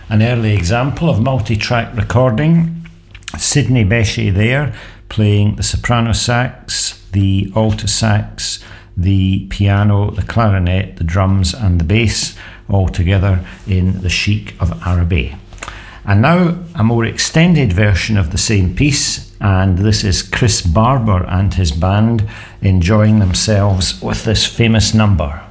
An early example of multi-track recording, Sidney Bechet there, playing the soprano sax, the alto sax, the piano, the clarinet, the drums and the bass, all together in the Chic of Arabet. And now a more extended version of the same piece, and this is Chris Barber and his band enjoying themselves with this famous number.